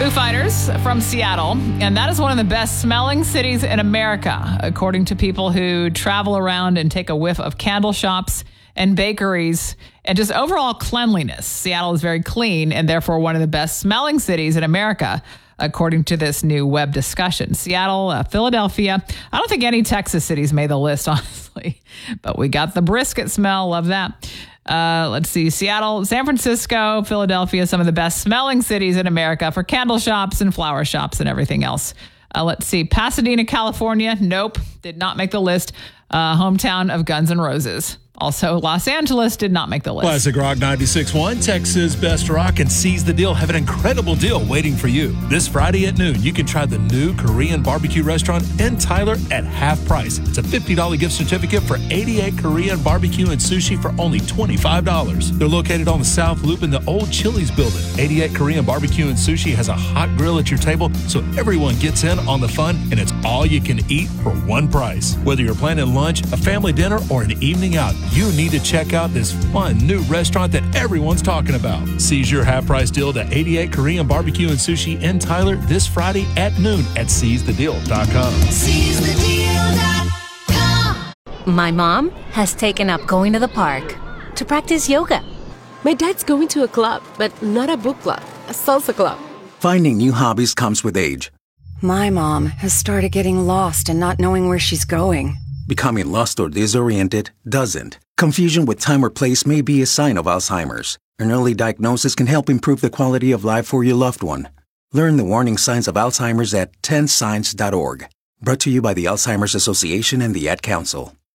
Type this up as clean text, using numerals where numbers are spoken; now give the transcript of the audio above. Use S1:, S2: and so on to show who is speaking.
S1: Foo Fighters from Seattle, and that is one of the best smelling cities in America, according to people who travel around and take a whiff of candle shops and bakeries and just overall cleanliness. Seattle is very clean and therefore one of the best smelling cities in America, according to this new web discussion. Seattle, Philadelphia. I don't think any Texas cities made the list, honestly, but we got the brisket smell. Love that. Let's see. Seattle, San Francisco, Philadelphia, some of the best smelling cities in America for candle shops and flower shops and everything else. Let's see. Pasadena, California. Nope. Did not make the list. Hometown of Guns N' Roses. Also, Los Angeles did not make the list.
S2: Classic Rock 96.1, Texas Best Rock, and Seize the Deal have an incredible deal waiting for you. This Friday at noon, you can try the new Korean barbecue restaurant in Tyler at half price. It's a $50 gift certificate for 88 Korean barbecue and sushi for only $25. They're located on the South Loop in the old Chili's building. 88 Korean barbecue and sushi has a hot grill at your table, so everyone gets in on the fun, and it's all you can eat for one price. Whether you're planning lunch, a family dinner, or an evening out, you need to check out this fun new restaurant that everyone's talking about. Seize your half-price deal to 88 Korean barbecue and sushi in Tyler this Friday at noon at seizethedeal.com.
S3: SeizeTheDeal.com.
S4: My mom has taken up going to the park to practice yoga.
S5: My dad's going to a club, but not a book club, a salsa club.
S6: Finding new hobbies comes with age.
S7: My mom has started getting lost and not knowing where she's going.
S6: Becoming lost or disoriented doesn't. Confusion with time or place may be a sign of Alzheimer's. An early diagnosis can help improve the quality of life for your loved one. Learn the warning signs of Alzheimer's at 10signs.org. Brought to you by the Alzheimer's Association and the Ad Council.